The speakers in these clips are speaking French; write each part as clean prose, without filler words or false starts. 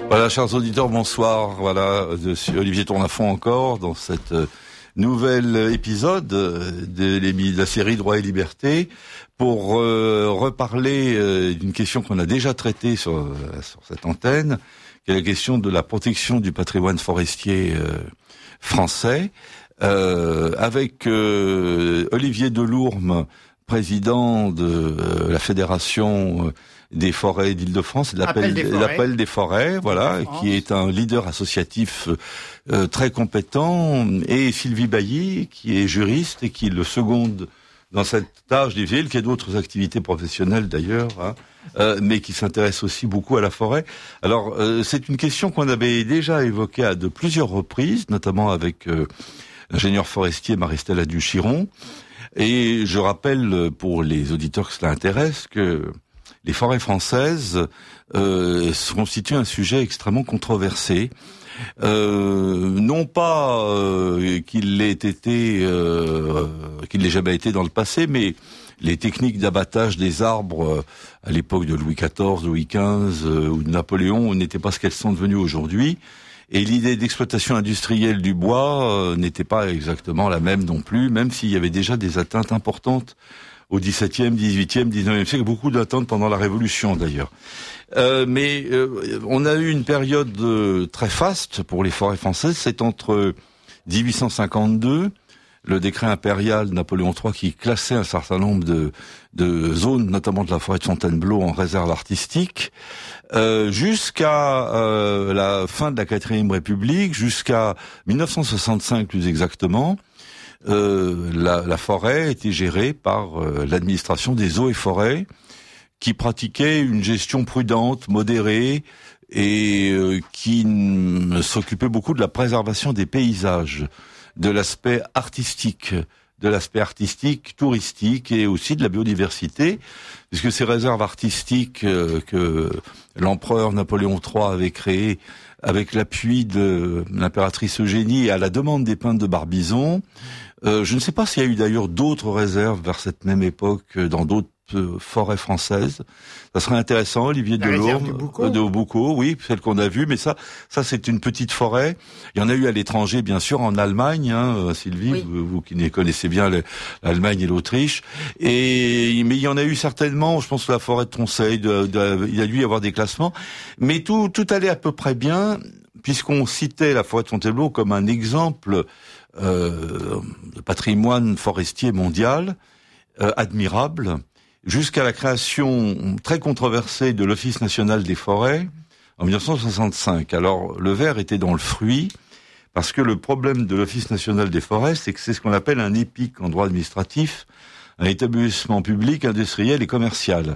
Voilà, chers auditeurs, bonsoir. Voilà, je suis Olivier Tournafond encore dans cette nouvel épisode de la série Droit et Liberté pour reparler d'une question qu'on a déjà traitée sur cette antenne, qui est la question de la protection du patrimoine forestier français, avec Olivier Delourme, président de la Fédération des forêts d'Île-de-France, l'appel des forêts, voilà, qui est un leader associatif très compétent, et Sylvie Bailly, qui est juriste et qui le seconde dans cette tâche difficile, qui a d'autres activités professionnelles d'ailleurs, mais qui s'intéresse aussi beaucoup à la forêt. Alors, c'est une question qu'on avait déjà évoquée à de plusieurs reprises, notamment avec l'ingénieur forestier Marie-Stella Aduchiron. Et je rappelle, pour les auditeurs que cela intéresse, que les forêts françaises constituent un sujet extrêmement controversé. Non pas qu'il l'ait jamais été dans le passé, mais les techniques d'abattage des arbres à l'époque de Louis XIV, Louis XV ou de Napoléon n'étaient pas ce qu'elles sont devenues aujourd'hui. Et l'idée d'exploitation industrielle du bois n'était pas exactement la même non plus, même s'il y avait déjà des atteintes importantes au XVIIe, XVIIIe, XIXe siècle, beaucoup d'atteintes pendant la Révolution d'ailleurs. Mais on a eu une période très faste pour les forêts françaises. C'est entre 1852, le décret impérial de Napoléon III qui classait un certain nombre de zones, notamment de la forêt de Fontainebleau, en réserve artistique, jusqu'à la fin de la Quatrième République, jusqu'à 1965 plus exactement. La forêt était gérée par l'administration des eaux et forêts, qui pratiquait une gestion prudente, modérée, et qui s'occupait beaucoup de la préservation des paysages, de l'aspect artistique, touristique, et aussi de la biodiversité, puisque ces réserves artistiques que l'empereur Napoléon III avait créées avec l'appui de l'impératrice Eugénie à la demande des peintres de Barbizon. Je ne sais pas s'il y a eu d'ailleurs d'autres réserves vers cette même époque dans d'autres forêts françaises. Ça serait intéressant, Olivier Delourme, de Boucau, oui, celle qu'on a vue, mais ça c'est une petite forêt. Il y en a eu à l'étranger, bien sûr, en Allemagne, Sylvie, oui. vous qui connaissez bien l'Allemagne et l'Autriche. Mais il y en a eu certainement, je pense que la forêt de Tronçais, il a dû y avoir des classements. Mais tout allait à peu près bien, puisqu'on citait la forêt de Fontainebleau comme un exemple de patrimoine forestier mondial, admirable, jusqu'à la création très controversée de l'Office national des forêts en 1965. Alors, le ver était dans le fruit, parce que le problème de l'Office national des forêts, c'est que c'est ce qu'on appelle un EPIC en droit administratif, un établissement public, industriel et commercial.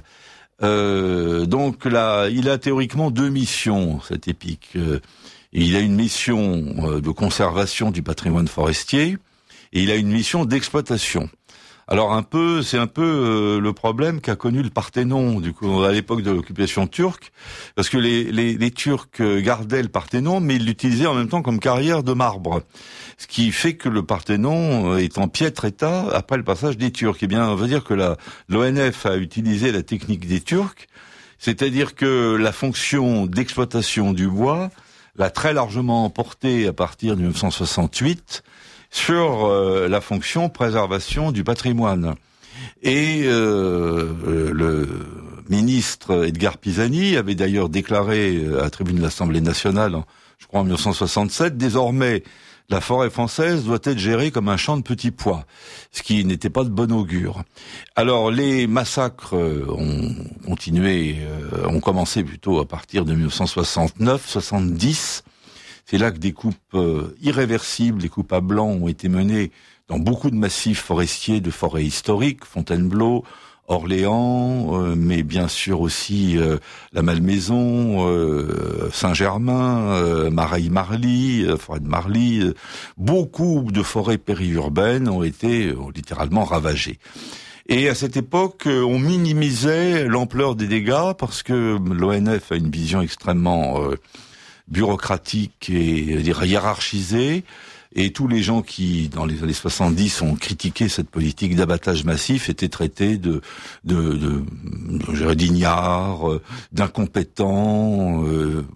Donc là, il a théoriquement deux missions, cet EPIC. Il a une mission de conservation du patrimoine forestier, et il a une mission d'exploitation. Alors c'est un peu le problème qu'a connu le Parthénon, du coup, à l'époque de l'occupation turque, parce que les Turcs gardaient le Parthénon, mais ils l'utilisaient en même temps comme carrière de marbre. Ce qui fait que le Parthénon est en piètre état après le passage des Turcs. Eh bien, on va dire que l'ONF a utilisé la technique des Turcs, c'est-à-dire que la fonction d'exploitation du bois l'a très largement emporté à partir de 1968 sur la fonction préservation du patrimoine. Et le ministre Edgar Pisani avait d'ailleurs déclaré à la tribune de l'Assemblée nationale, je crois en 1967, désormais la forêt française doit être gérée comme un champ de petits pois, ce qui n'était pas de bon augure. Alors les massacres ont commencé plutôt à partir de 1969-70. C'est là que des coupes irréversibles, des coupes à blanc ont été menées dans beaucoup de massifs forestiers de forêts historiques, Fontainebleau, Orléans, mais bien sûr aussi la Malmaison, Saint-Germain, Mareil-Marly, forêt de Marly. Beaucoup de forêts périurbaines ont été littéralement ravagées. Et à cette époque, on minimisait l'ampleur des dégâts parce que l'ONF a une vision extrêmement bureaucratique et hiérarchisée. Et tous les gens qui, dans les années 70, ont critiqué cette politique d'abattage massif étaient traités d'ignards, d'incompétents.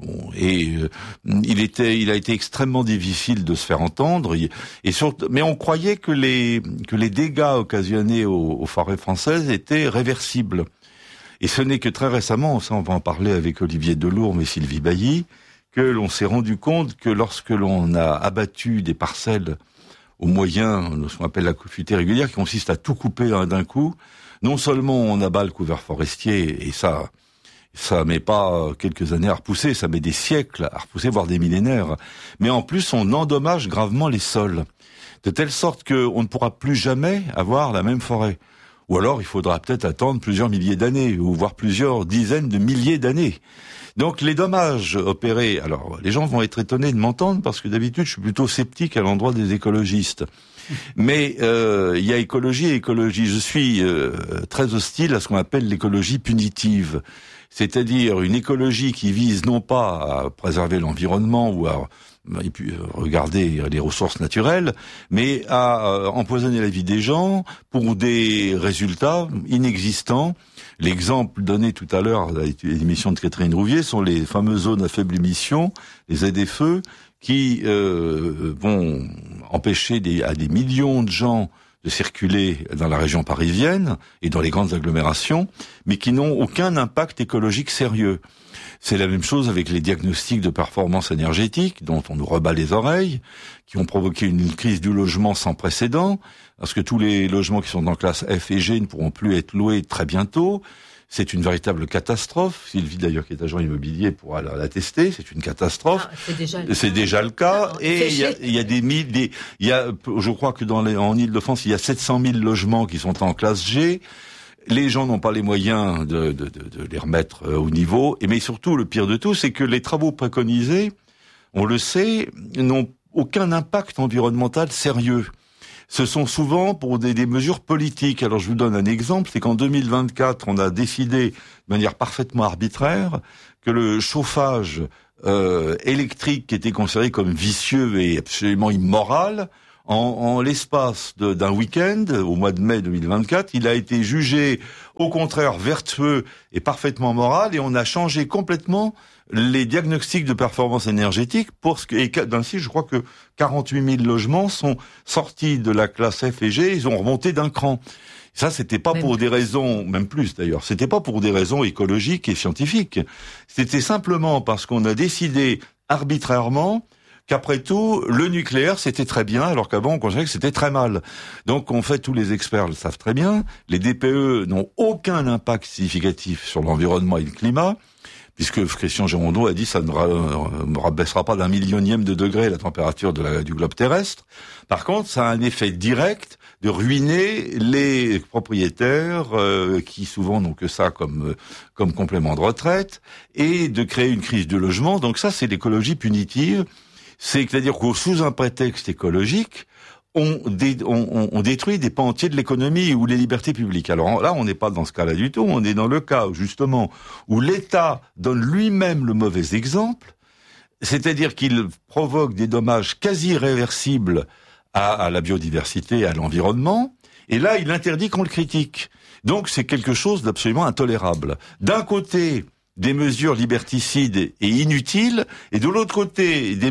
Il a été extrêmement difficile de se faire entendre. Mais on croyait que les dégâts occasionnés aux forêts françaises étaient réversibles. Et ce n'est que très récemment, ça on va en parler avec Olivier Delourme et Sylvie Bailly, que l'on s'est rendu compte que lorsque l'on a abattu des parcelles au moyen de ce qu'on appelle la futée régulière, qui consiste à tout couper d'un coup, non seulement on abat le couvert forestier, et ça met pas quelques années à repousser, ça met des siècles à repousser, voire des millénaires, mais en plus on endommage gravement les sols, de telle sorte qu'on ne pourra plus jamais avoir la même forêt. Ou alors, il faudra peut-être attendre plusieurs milliers d'années, ou voire plusieurs dizaines de milliers d'années. Donc, les dommages opérés... Alors, les gens vont être étonnés de m'entendre, parce que d'habitude, je suis plutôt sceptique à l'endroit des écologistes. Mais il y a écologie et écologie. Je suis très hostile à ce qu'on appelle l'écologie punitive. C'est-à-dire une écologie qui vise non pas à préserver l'environnement ou à regarder les ressources naturelles, mais à empoisonner la vie des gens pour des résultats inexistants. L'exemple donné tout à l'heure à l'émission de Catherine Rouvier sont les fameuses zones à faible émission, les ZFE, qui vont empêcher à des millions de gens de circuler dans la région parisienne et dans les grandes agglomérations, mais qui n'ont aucun impact écologique sérieux. C'est la même chose avec les diagnostics de performance énergétique, dont on nous rebat les oreilles, qui ont provoqué une crise du logement sans précédent, parce que tous les logements qui sont en classe F et G ne pourront plus être loués très bientôt. C'est une véritable catastrophe. Sylvie, d'ailleurs, qui est agent immobilier, pourra l'attester. C'est une catastrophe. C'est déjà le cas. Et il y a je crois que en Île-de-France, il y a 700 000 logements qui sont en classe G. Les gens n'ont pas les moyens de les remettre au niveau. Mais surtout, le pire de tout, c'est que les travaux préconisés, on le sait, n'ont aucun impact environnemental sérieux. Ce sont souvent pour des mesures politiques. Alors je vous donne un exemple, c'est qu'en 2024, on a décidé de manière parfaitement arbitraire que le chauffage électrique qui était considéré comme vicieux et absolument immoral, en l'espace d'un week-end, au mois de mai 2024, il a été jugé au contraire vertueux et parfaitement moral, et on a changé complètement les diagnostics de performance énergétique et d'ainsi, je crois que 48 000 logements sont sortis de la classe F et G, ils ont remonté d'un cran. Ça, c'était pas pour des raisons, même plus d'ailleurs, c'était pas pour des raisons écologiques et scientifiques. C'était simplement parce qu'on a décidé arbitrairement qu'après tout, le nucléaire, c'était très bien, alors qu'avant, on considérait que c'était très mal. Donc, en fait, tous les experts le savent très bien. Les DPE n'ont aucun impact significatif sur l'environnement et le climat, puisque Christian Girondeau a dit ça ne rabaissera pas d'1 millionième de degré la température du globe terrestre. Par contre, ça a un effet direct de ruiner les propriétaires qui souvent n'ont que ça comme complément de retraite, et de créer une crise du logement. Donc ça, c'est l'écologie punitive. C'est-à-dire qu'au sous un prétexte écologique, on détruit des pans entiers de l'économie ou les libertés publiques. Alors là, on n'est pas dans ce cas-là du tout. On est dans le cas, justement, où l'État donne lui-même le mauvais exemple, c'est-à-dire qu'il provoque des dommages quasi réversibles à la biodiversité, à l'environnement, et là, il interdit qu'on le critique. Donc, c'est quelque chose d'absolument intolérable. D'un côté, des mesures liberticides et inutiles, et de l'autre côté, des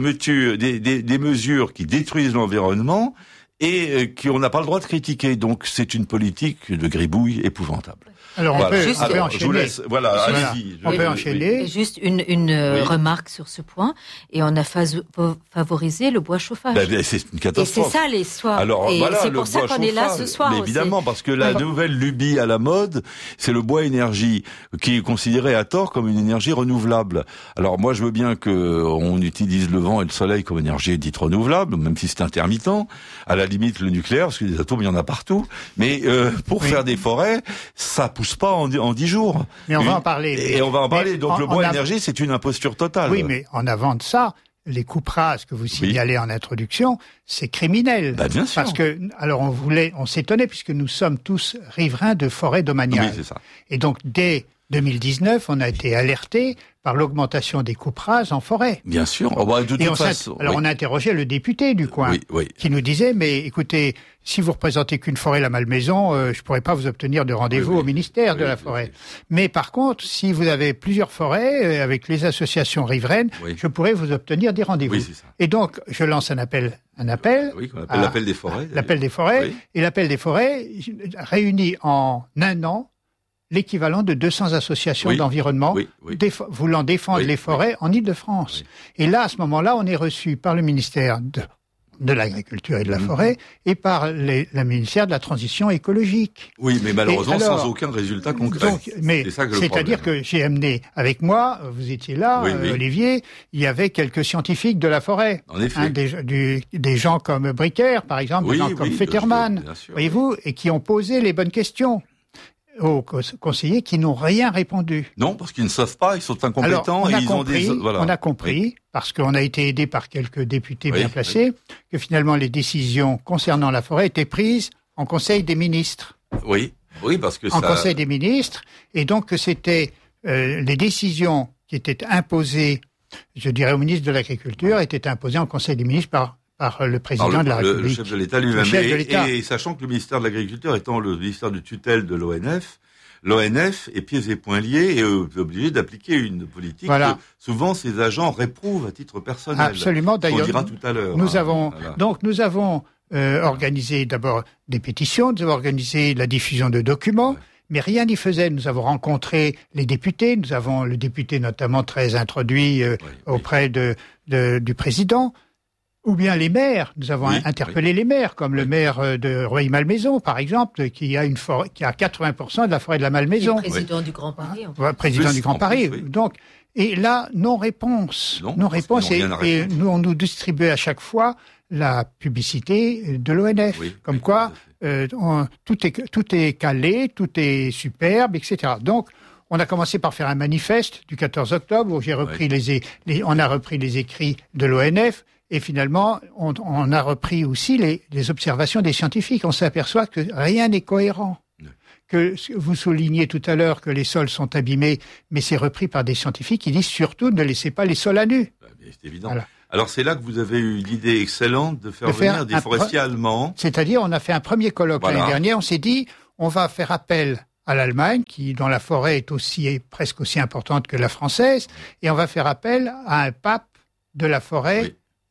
mesures qui détruisent l'environnement et qu'on n'a pas le droit de critiquer. Donc c'est une politique de gribouille épouvantable. Alors on peut enchaîner. Je vous laisse. Voilà, allez-y. On peut enchaîner. Juste une remarque sur ce point. Et on a favorisé le bois chauffage. C'est une catastrophe. Et c'est ça l'histoire. Alors et voilà, c'est pour ça qu'on est là ce soir. Mais évidemment, parce que la nouvelle lubie à la mode, c'est le bois énergie, qui est considéré à tort comme une énergie renouvelable. Alors moi, je veux bien que on utilise le vent et le soleil comme énergie dite renouvelable, même si c'est intermittent. À la limite, le nucléaire, parce que des atomes, il y en a partout. Mais pour faire des forêts, ça pousse pas en 10 jours. Mais on va en parler. Et on va en parler. Donc le bois énergie, c'est une imposture totale. Oui, mais en avant de ça, les coupes rases que vous signalez en introduction, c'est criminel. Bien sûr. Parce que, alors on s'étonnait puisque nous sommes tous riverains de forêts domaniales. Oui, c'est ça. Et donc dès 2019, on a été alerté par l'augmentation des coupes rases en forêt. Bien sûr. Oh, bah, de toute façon, alors on a interrogé le député du coin, qui nous disait, mais écoutez, si vous représentez qu'une forêt, la Malmaison, je pourrais pas vous obtenir de rendez-vous au ministère de la forêt. Mais par contre, si vous avez plusieurs forêts, avec les associations riveraines, je pourrais vous obtenir des rendez-vous. Oui, c'est ça. Et donc, je lance un appel. Oui, qu'on appelle l'appel des forêts. L'appel des forêts. Oui. Et l'appel des forêts réunit en un an l'équivalent de 200 associations d'environnement voulant défendre les forêts en Île-de-France. Et là, à ce moment-là, on est reçu par le ministère de l'Agriculture et de la Forêt et par le ministère de la Transition écologique. Oui, mais malheureusement sans aucun résultat concret. C'est-à-dire que j'ai amené avec moi, vous étiez là, Olivier, il y avait quelques scientifiques de la forêt. En effet. Des gens comme Bricaire, par exemple, des gens comme Fetterman, voyez-vous, et qui ont posé les bonnes questions aux conseillers qui n'ont rien répondu. Non, parce qu'ils ne savent pas, ils sont incompétents. On a compris, parce qu'on a été aidé par quelques députés bien placés, que finalement les décisions concernant la forêt étaient prises en Conseil des ministres. Oui, parce que en Conseil des ministres, et donc que c'était les décisions qui étaient imposées, je dirais au ministre de l'Agriculture, étaient imposées en Conseil des ministres par le président de la République. Le chef de l'État lui-même. Et sachant que le ministère de l'Agriculture étant le ministère de tutelle de l'ONF, l'ONF est pieds et poings liés et est obligé d'appliquer une politique que souvent ses agents réprouvent à titre personnel. Absolument, d'ailleurs. On dira tout à l'heure. Nous avons organisé d'abord des pétitions, nous avons organisé la diffusion de documents, mais rien n'y faisait. Nous avons rencontré les députés, nous avons le député notamment très introduit auprès du président. Ou bien les maires, nous avons interpellé les maires, comme le maire de Rueil-Malmaison, par exemple, qui a 80% de la forêt de la Malmaison. Le président du Grand Paris. Président du Grand Paris. Donc, et là, non-réponse. Non-réponse. Et nous, on nous distribuait à chaque fois la publicité de l'ONF. Comme quoi, tout est calé, tout est superbe, etc. Donc, on a commencé par faire un manifeste du 14 octobre où j'ai repris on a repris les écrits de l'ONF. Et finalement, on a repris aussi les observations des scientifiques. On s'aperçoit que rien n'est cohérent. Que vous soulignez tout à l'heure que les sols sont abîmés, mais c'est repris par des scientifiques qui disent surtout ne laissez pas les sols à nu. C'est évident. Voilà. Alors c'est là que vous avez eu l'idée excellente de faire venir des forestiers allemands. C'est-à-dire, on a fait un premier colloque l'année dernière. On s'est dit, on va faire appel à l'Allemagne, dont la forêt est presque aussi importante que la française, et on va faire appel à un pape de la forêt.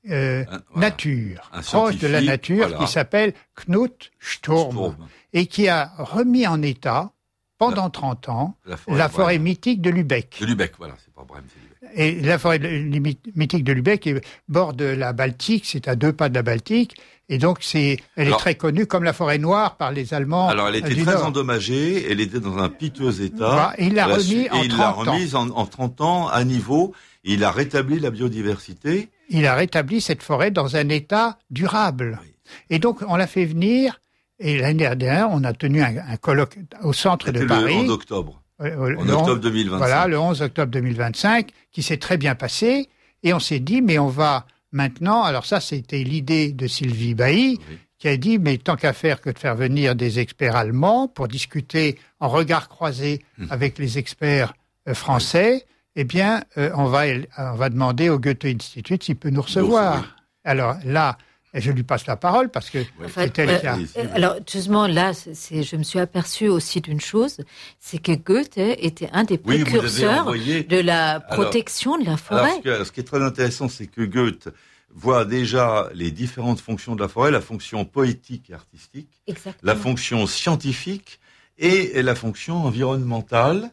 Nature, proche de la nature, qui s'appelle Knut Sturm, et qui a remis en état, pendant 30 ans, la forêt mythique de Lübeck. De Lübeck, voilà, c'est pas Brême, c'est Lübeck. Et la forêt mythique de Lübeck est bord de la Baltique, c'est à 2 pas de la Baltique, et donc elle est très connue comme la forêt noire par les Allemands. Alors elle était très endommagée, elle était dans un piteux état. Et il l'a remise en 30 ans à niveau, et il a rétabli la biodiversité. Il a rétabli cette forêt dans un état durable. Et donc, on l'a fait venir, et l'année dernière, on a tenu un colloque au centre de Paris. Le 11 octobre. En octobre 2025. Voilà, le 11 octobre 2025, qui s'est très bien passé. Et on s'est dit, mais on va maintenant... Alors ça, c'était l'idée de Sylvie Bailly, qui a dit, mais tant qu'à faire que de faire venir des experts allemands pour discuter en regard croisé avec les experts français... Eh bien, on va demander au Goethe Institut s'il peut nous recevoir. Alors là, je lui passe la parole parce que c'est elle qui a... Alors, justement, là, je me suis aperçue aussi d'une chose, c'est que Goethe était un des précurseurs de la protection de la forêt. Alors, ce qui est très intéressant, c'est que Goethe voit déjà les différentes fonctions de la forêt, la fonction poétique et artistique, la fonction scientifique et la fonction environnementale.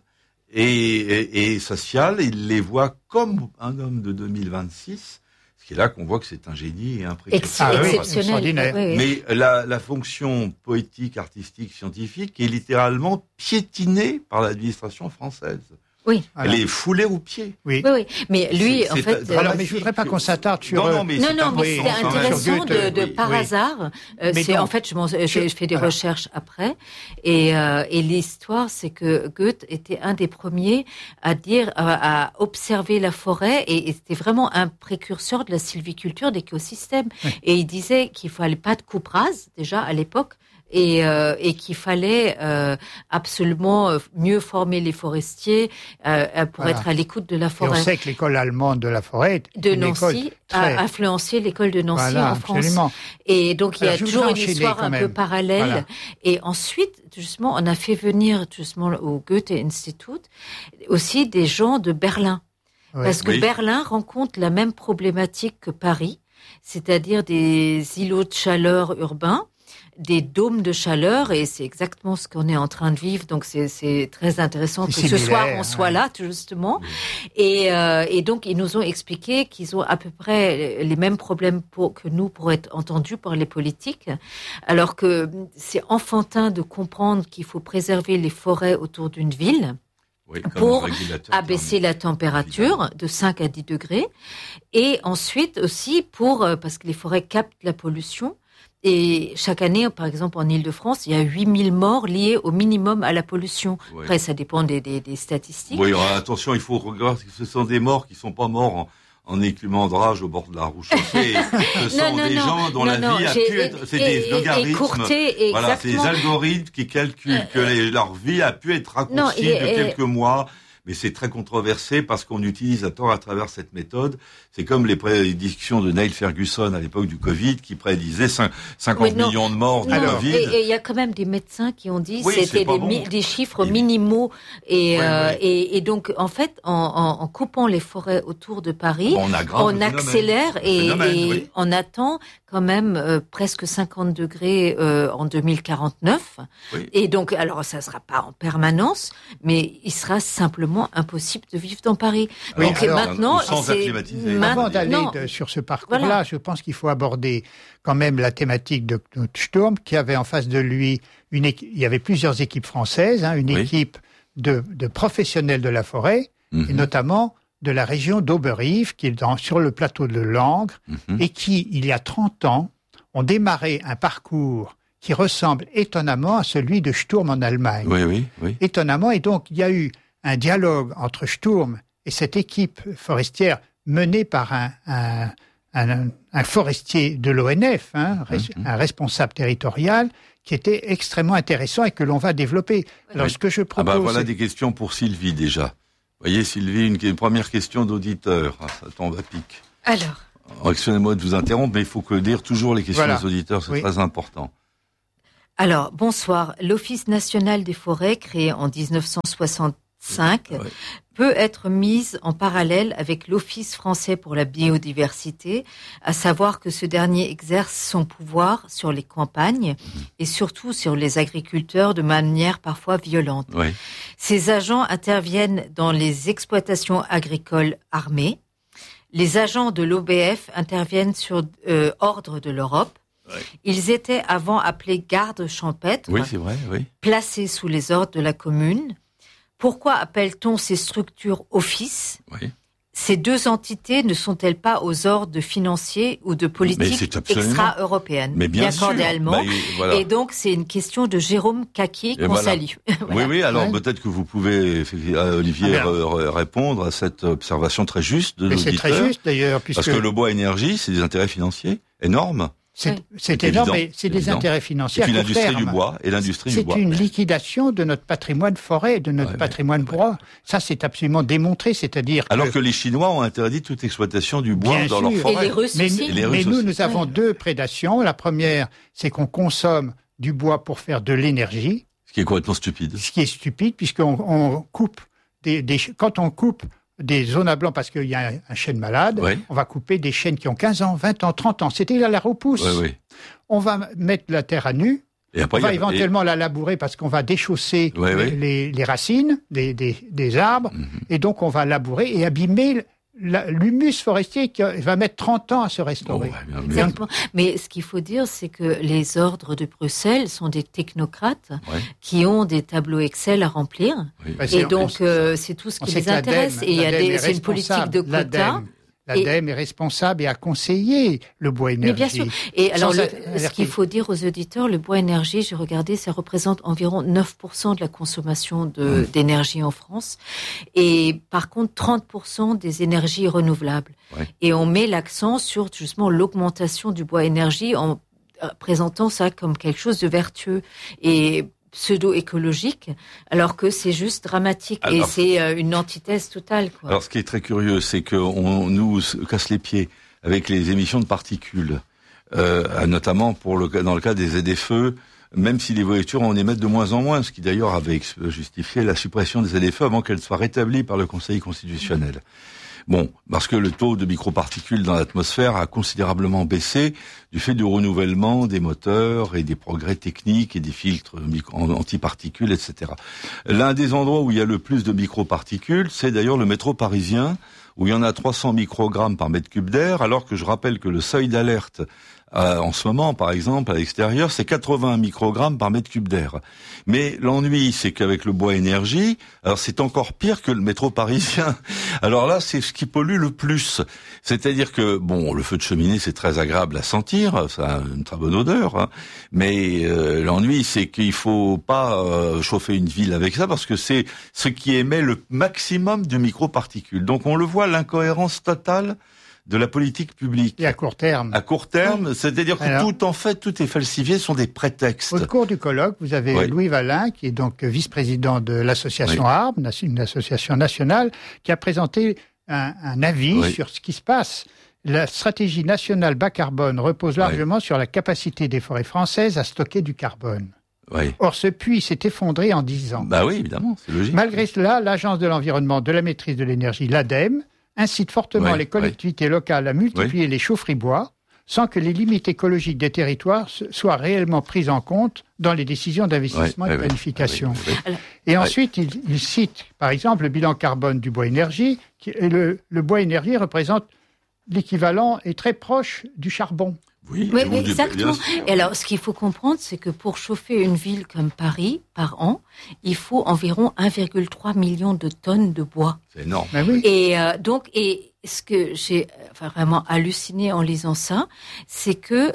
Et sociale, il les voit comme un homme de 2026, ce qui est là qu'on voit que c'est un génie et un précurseur. Exceptionnel. Mais la fonction poétique, artistique, scientifique est littéralement piétinée par l'administration française. Oui. Elle est foulée aux pieds. Oui. Mais lui, en fait... Alors, mais je voudrais pas qu'on s'attarde sur... Non, mais c'est intéressant par hasard. En fait, je fais des recherches après. Et l'histoire, c'est que Goethe était un des premiers à observer la forêt et c'était vraiment un précurseur de la sylviculture, d'écosystème. Oui. Et il disait qu'il fallait pas de coupe rase, déjà, à l'époque. et qu'il fallait absolument mieux former les forestiers pour être à l'écoute de la forêt. Et on sait que l'école allemande de la forêt de Nancy a influencé l'école de Nancy en France. Absolument. Et donc il y a toujours une histoire un peu parallèle. Voilà. Et ensuite, justement, on a fait venir justement au Goethe-Institut aussi des gens de Berlin. Ouais. Parce que Berlin rencontre la même problématique que Paris, c'est-à-dire des îlots de chaleur urbains, des dômes de chaleur, et c'est exactement ce qu'on est en train de vivre. Donc c'est très intéressant que ce soir on soit là, justement. Et donc ils nous ont expliqué qu'ils ont à peu près les mêmes problèmes que nous pour être entendus par les politiques, alors que c'est enfantin de comprendre qu'il faut préserver les forêts autour d'une ville. Oui, pour abaisser la température de 5 à 10 degrés. Et ensuite aussi parce que les forêts captent la pollution. Et chaque année, par exemple, en Île-de-France, il y a 8000 morts liés au minimum à la pollution. Oui. Après, ça dépend des statistiques. Oui, alors, attention, il faut regarder que ce sont des morts qui ne sont pas morts en écumant de rage au bord de la roue chaussée. Ce sont des gens dont la vie a pu être... C'est des logarithmes. Voilà, c'est des algorithmes qui calculent que leur vie a pu être raccourcie de quelques mois. Mais c'est très controversé parce qu'on utilise à travers cette méthode. C'est comme les prédictions de Neil Ferguson à l'époque du Covid qui prédisaient 50 millions de morts du Covid. Et il y a quand même des médecins qui ont dit c'était des chiffres minimaux. Et donc, en fait, en coupant les forêts autour de Paris, on accélère et on attend quand même presque 50 degrés en 2049. Oui. Et donc, alors ça sera pas en permanence, mais il sera simplement impossible de vivre dans Paris. Oui, donc maintenant, avant d'aller sur ce parcours-là, je pense qu'il faut aborder quand même la thématique de Knut Sturm, qui avait en face de lui il y avait plusieurs équipes françaises, une équipe de professionnels de la forêt, et notamment de la région d'Oberrief, qui est sur le plateau de Langres, et qui, il y a 30 ans, ont démarré un parcours qui ressemble étonnamment à celui de Sturm en Allemagne. Oui. Étonnamment, et donc il y a eu un dialogue entre Sturm et cette équipe forestière menée par un forestier de l'ONF, un responsable territorial, qui était extrêmement intéressant et que l'on va développer. Alors, ce que je propose... voilà des questions pour Sylvie, déjà. Vous voyez, Sylvie, une première question d'auditeur. Ça tombe à pic. Alors, excusez-moi de vous interrompre, mais il faut lire toujours les questions des auditeurs, c'est très important. Alors, bonsoir. L'Office national des forêts, créé en 1965, peut être mise en parallèle avec l'Office français pour la biodiversité, à savoir que ce dernier exerce son pouvoir sur les campagnes et surtout sur les agriculteurs de manière parfois violente. Ces agents interviennent dans les exploitations agricoles armées. Les agents de l'OBF interviennent sur ordre de l'Europe. Ils étaient avant appelés gardes champêtres, placés sous les ordres de la commune. Pourquoi appelle-t-on ces structures office ? Ces deux entités ne sont-elles pas aux ordres financiers ou de politique extra-européenne, bien cordialement. Et donc, c'est une question de Jérôme Caquier qu'on salue. Alors peut-être que vous pouvez, Olivier, répondre à cette observation très juste de l'auditeur. C'est très juste, d'ailleurs. Parce que le bois énergie, c'est des intérêts financiers énormes. C'est énorme, mais c'est des intérêts financiers. Et puis l'industrie du bois et l'industrie du bois. C'est une liquidation de notre patrimoine forêt, de notre patrimoine bois. Ça, c'est absolument démontré, c'est-à-dire alors que les Chinois ont interdit toute exploitation du bois dans leur forêt. Et les Russes aussi. Mais nous avons deux prédations. La première, c'est qu'on consomme du bois pour faire de l'énergie. Ce qui est complètement stupide. Ce qui est stupide, puisqu'on coupe quand on coupe des zones à blanc parce qu'il y a un chêne malade, on va couper des chênes qui ont 15 ans, 20 ans, 30 ans. C'était la repousse. On va mettre la terre à nu. Et après, on va éventuellement la labourer parce qu'on va déchausser les racines des arbres. Et donc, on va labourer et abîmer l'humus forestier qui va mettre 30 ans à se restaurer. Mais ce qu'il faut dire, c'est que les ordres de Bruxelles sont des technocrates qui ont des tableaux Excel à remplir. Et donc, c'est tout ce qui les intéresse. Et c'est une politique de quotas. L'ADEME est responsable et a conseillé le bois énergie. Mais bien sûr. Et alors, ce qu'il faut dire aux auditeurs, le bois énergie, j'ai regardé, ça représente environ 9% de la consommation d'énergie en France. Et par contre, 30% des énergies renouvelables. Et on met l'accent sur justement l'augmentation du bois énergie présentant ça comme quelque chose de vertueux et pseudo-écologique, alors que c'est juste dramatique. Alors, et c'est une antithèse totale, quoi. Alors, ce qui est très curieux, c'est qu'on nous casse les pieds avec les émissions de particules, notamment dans le cas des ZFE, même si les voitures en émettent de moins en moins, ce qui d'ailleurs avait justifié la suppression des ZFE avant qu'elle soit rétablie par le Conseil constitutionnel. Bon, parce que le taux de microparticules dans l'atmosphère a considérablement baissé du fait du renouvellement des moteurs et des progrès techniques et des filtres antiparticules, etc. L'un des endroits où il y a le plus de microparticules, c'est d'ailleurs le métro parisien, où il y en a 300 microgrammes par mètre cube d'air, alors que je rappelle que le seuil d'alerte en ce moment, par exemple, à l'extérieur, c'est 80 microgrammes par mètre cube d'air. Mais l'ennui, c'est qu'avec le bois énergie, alors c'est encore pire que le métro parisien. Alors là, c'est ce qui pollue le plus. C'est-à-dire que, bon, le feu de cheminée, c'est très agréable à sentir, ça a une très bonne odeur, hein. Mais l'ennui, c'est qu'il faut pas chauffer une ville avec ça, parce que c'est ce qui émet le maximum de microparticules. Donc on le voit, l'incohérence totale de la politique publique. Et à court terme. À court terme, oui. C'est-à-dire que tout est falsifié, sont des prétextes. Au cours du colloque, vous avez Louis Vallin, qui est donc vice-président de l'association ARB, une association nationale, qui a présenté un avis sur ce qui se passe. La stratégie nationale bas carbone repose largement sur la capacité des forêts françaises à stocker du carbone. Oui. Or, ce puits s'est effondré en 10 ans. Bah oui, évidemment, c'est logique. Malgré cela, l'Agence de l'environnement, de la maîtrise de l'énergie, l'ADEME, incite fortement les collectivités locales à multiplier les chaufferies bois, sans que les limites écologiques des territoires soient réellement prises en compte dans les décisions d'investissement et de planification. Et ensuite, il cite, par exemple, le bilan carbone du bois énergie. Le bois énergie représente l'équivalent et très proche du charbon. Oui, exactement. Et alors, ce qu'il faut comprendre, c'est que pour chauffer une ville comme Paris, par an, il faut environ 1,3 million de tonnes de bois. C'est énorme. Et ce que j'ai vraiment halluciné en lisant ça, c'est que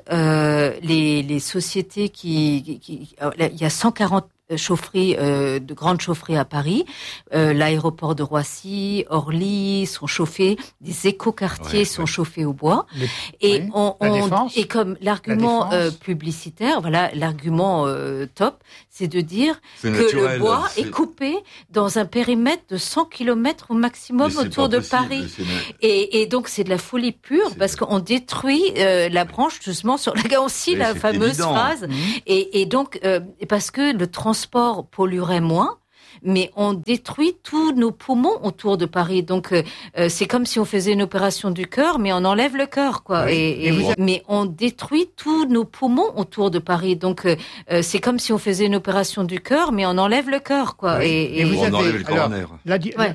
les sociétés il y a 140 chaufferies, de grandes chaufferies à Paris, l'aéroport de Roissy, Orly sont chauffés, des écoquartiers sont chauffés au bois, et comme l'argument publicitaire, voilà, l'argument top, c'est de dire que le bois est coupé dans un périmètre de 100 km au maximum autour de Paris, et donc c'est de la folie pure parce qu'on détruit la branche justement sur laquelle aussi la fameuse phrase, et donc parce que le transport polluerait moins, mais on détruit tous nos poumons autour de Paris. Donc c'est comme si on faisait une opération du cœur, mais on enlève le cœur, quoi. Mais on détruit tous nos poumons autour de Paris. Donc c'est comme si on faisait une opération du cœur, mais on enlève le cœur, quoi. On enlève le coronaire.